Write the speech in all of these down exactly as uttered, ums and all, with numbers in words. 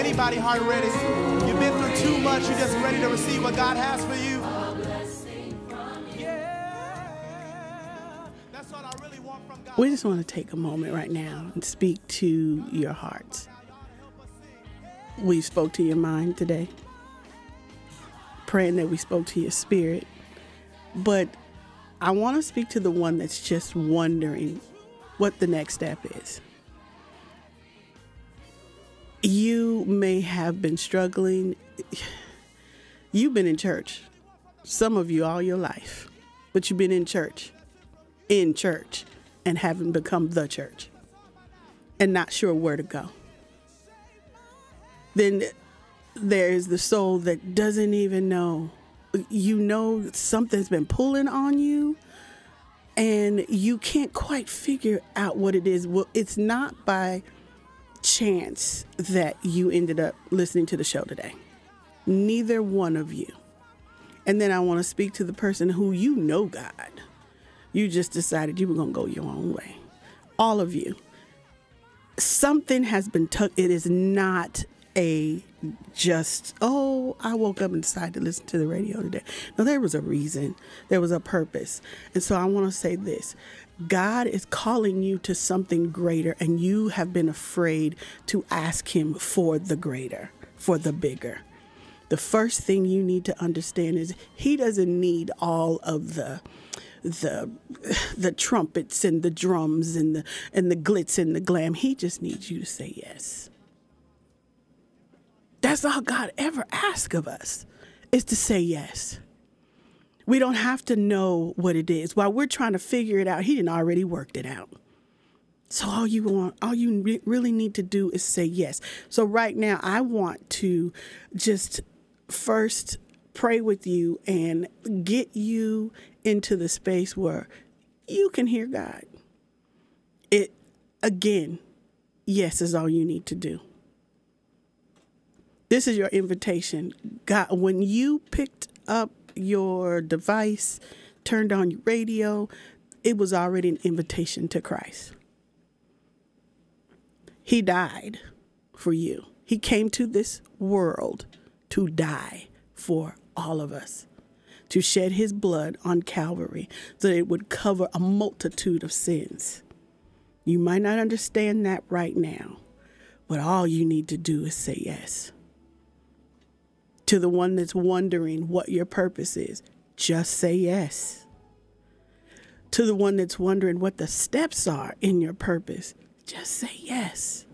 Anybody heart ready? You've been through too much. You're just ready to receive what God has for you. Yeah. That's what I really want from God. We just want to take a moment right now and speak to your hearts. We spoke to your mind today, praying that we spoke to your spirit. But I want to speak to the one that's just wondering what the next step is. You may have been struggling. You've been in church, some of you all your life, but you've been in church, in church, and haven't become the church and not sure where to go. Then there is the soul that doesn't even know. You know something's been pulling on you and you can't quite figure out what it is. Well, it's not by chance that you ended up listening to the show today. Neither one of you. And then I want to speak to the person who you know God. You just decided you were going to go your own way. All of you. Something has been tucked. It is not a just, oh, I woke up and decided to listen to the radio today. No, there was a reason. There was a purpose. And so I want to say this. God is calling you to something greater, and you have been afraid to ask him for the greater, for the bigger. The first thing you need to understand is he doesn't need all of the the the trumpets and the drums and the and the glitz and the glam. He just needs you to say yes. That's all God ever asks of us, is to say yes. We don't have to know what it is. While we're trying to figure it out, he didn't already worked it out. So all you want, all you re- really need to do is say yes. So right now, I want to just first pray with you and get you into the space where you can hear God. It, again, yes is all you need to do. This is your invitation. God, when you picked up your device, turned on your radio, it was already an invitation to Christ. He died for you. He came to this world to die for all of us, to shed his blood on Calvary so that it would cover a multitude of sins. You might not understand that right now, but all you need to do is say yes. To the one that's wondering what your purpose is, just say yes. To the one that's wondering what the steps are in your purpose, just say yes.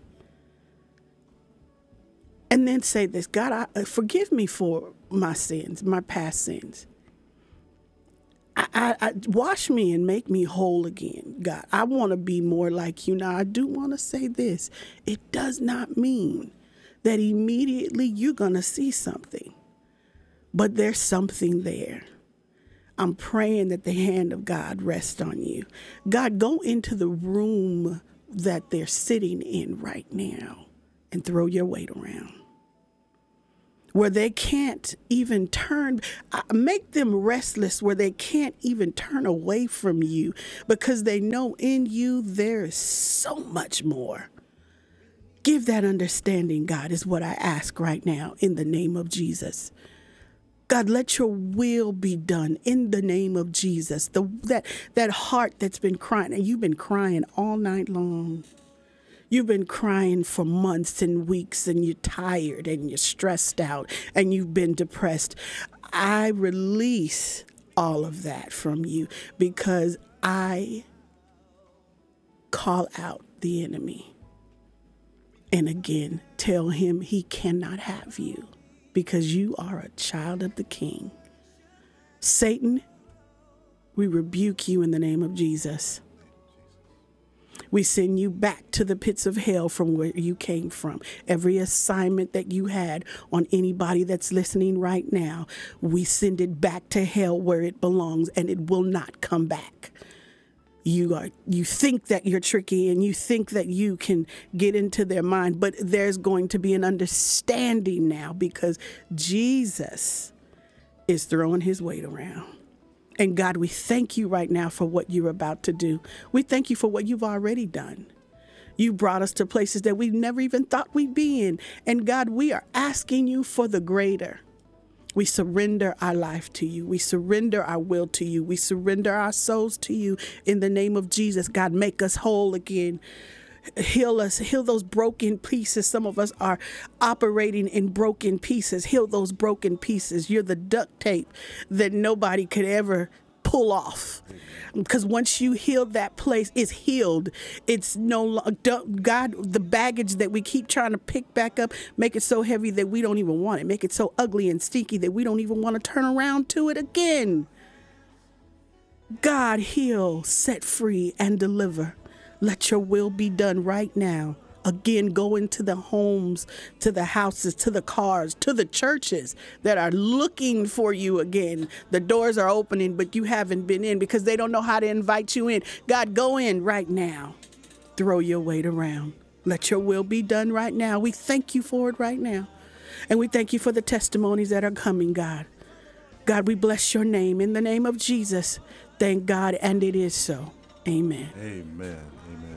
And then say this, God, I, forgive me for my sins, my past sins. I, I, I wash me and make me whole again, God. I want to be more like you. Now, I do want to say this. It does not mean that immediately you're going to see something, but there's something there. I'm praying that the hand of God rests on you. God, go into the room that they're sitting in right now and throw your weight around, where they can't even turn, make them restless, where they can't even turn away from you, because they know in you there is so much more. Give that understanding, God, is what I ask right now in the name of Jesus. God, let your will be done in the name of Jesus. The that that heart that's been crying, and you've been crying all night long. You've been crying for months and weeks, and you're tired and you're stressed out and you've been depressed. I release all of that from you, because I call out the enemy. And again, tell him he cannot have you, because you are a child of the King. Satan, we rebuke you in the name of Jesus. We send you back to the pits of hell from where you came from. Every assignment that you had on anybody that's listening right now, we send it back to hell where it belongs, and it will not come back. You are, you think that you're tricky and you think that you can get into their mind, but there's going to be an understanding now, because Jesus is throwing his weight around. And God, we thank you right now for what you're about to do. We thank you for what you've already done. You brought us to places that we never even thought we'd be in. And God, we are asking you for the greater. We surrender our life to you. We surrender our will to you. We surrender our souls to you in the name of Jesus. God, make us whole again. Heal us, heal those broken pieces. Some of us are operating in broken pieces. Heal those broken pieces. You're the duct tape that nobody could ever pull off. Because once you heal that place, it's healed. It's no longer, God, the baggage that we keep trying to pick back up, make it so heavy that we don't even want it. Make it so ugly and stinky that we don't even want to turn around to it again. God, heal, set free, and deliver. Let your will be done right now. Again, go into the homes, to the houses, to the cars, to the churches that are looking for you again. The doors are opening, but you haven't been in because they don't know how to invite you in. God, go in right now. Throw your weight around. Let your will be done right now. We thank you for it right now. And we thank you for the testimonies that are coming, God. God, we bless your name in the name of Jesus. Thank God, and it is so. Amen. Amen. Amen.